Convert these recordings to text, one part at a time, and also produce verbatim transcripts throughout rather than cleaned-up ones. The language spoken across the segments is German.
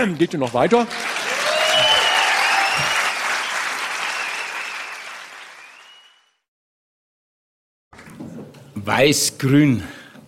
geht ja noch weiter. Weiß-Grün.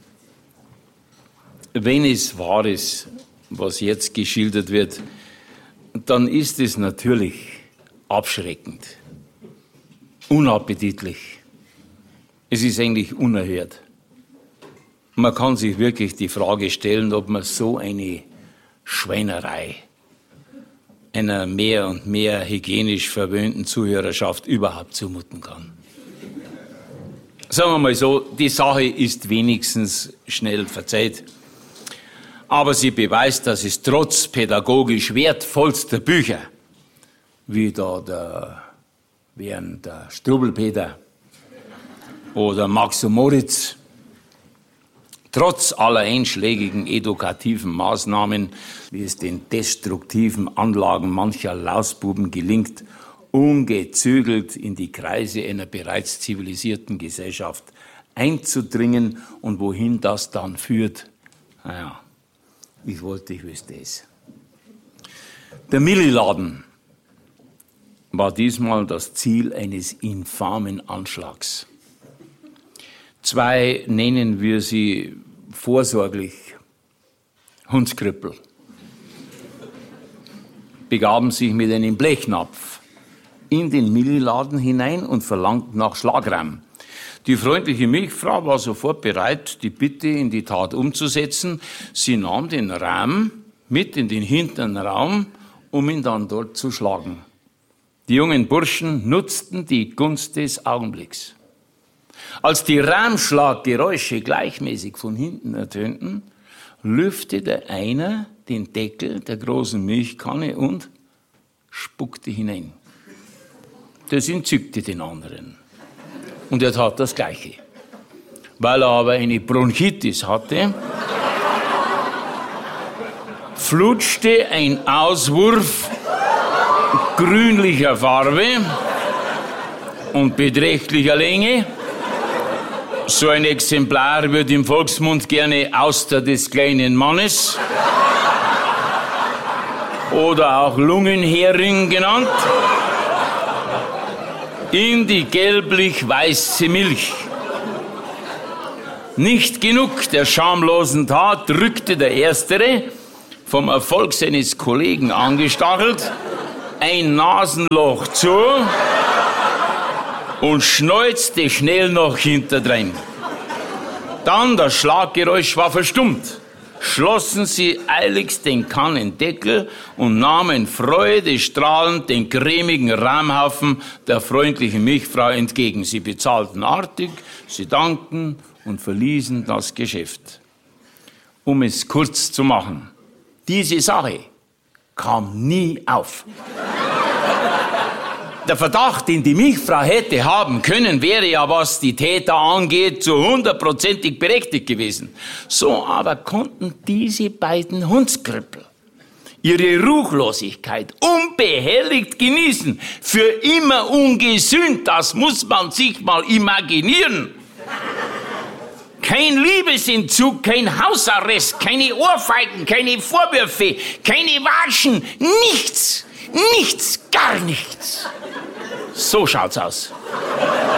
Wenn es wahr ist, was jetzt geschildert wird, dann ist es natürlich abschreckend, unappetitlich. Es ist eigentlich unerhört. Man kann sich wirklich die Frage stellen, ob man so eine Schweinerei einer mehr und mehr hygienisch verwöhnten Zuhörerschaft überhaupt zumuten kann. Sagen wir mal so, die Sache ist wenigstens schnell verzeiht. Aber sie beweist, dass es trotz pädagogisch wertvollster Bücher, wie da der, während der Strubbelpeter oder Max und Moritz, trotz aller einschlägigen edukativen Maßnahmen, wie es den destruktiven Anlagen mancher Lausbuben gelingt, ungezügelt in die Kreise einer bereits zivilisierten Gesellschaft einzudringen und wohin das dann führt, naja, ich wollte, ich wüsste es. Der Milliladen war diesmal das Ziel eines infamen Anschlags. Zwei nennen wir sie vorsorglich Hundskrüppel, begaben sich mit einem Blechnapf in den Milliladen hinein und verlangten nach Schlagrahm. Die freundliche Milchfrau war sofort bereit, die Bitte in die Tat umzusetzen. Sie nahm den Rahm mit in den hinteren Raum, um ihn dann dort zu schlagen. Die jungen Burschen nutzten die Gunst des Augenblicks. Als die Rahmschlaggeräusche gleichmäßig von hinten ertönten, lüftete einer den Deckel der großen Milchkanne und spuckte hinein. Das entzückte den anderen. Und er tat das Gleiche. Weil er aber eine Bronchitis hatte, flutschte ein Auswurf grünlicher Farbe und beträchtlicher Länge. So ein Exemplar wird im Volksmund gerne Auster des kleinen Mannes oder auch Lungenhering genannt, in die gelblich-weiße Milch. Nicht genug der schamlosen Tat drückte der Erstere, vom Erfolg seines Kollegen angestachelt, ein Nasenloch zu und schneuzte schnell noch hinterdrein. Dann, das Schlaggeräusch war verstummt, schlossen sie eiligst den Kannendeckel und nahmen freudestrahlend den cremigen Rahmhaufen der freundlichen Milchfrau entgegen. Sie bezahlten artig, sie dankten und verließen das Geschäft. Um es kurz zu machen, diese Sache kam nie auf. Der Verdacht, den die Milchfrau hätte haben können, wäre ja, was die Täter angeht, zu hundertprozentig berechtigt gewesen. So aber konnten diese beiden Hundskrüppel ihre Ruchlosigkeit unbehelligt genießen. Für immer ungesühnt, das muss man sich mal imaginieren. Kein Liebesentzug, kein Hausarrest, keine Ohrfeigen, keine Vorwürfe, keine Watschen, nichts, nichts, gar nichts. So schaut's aus.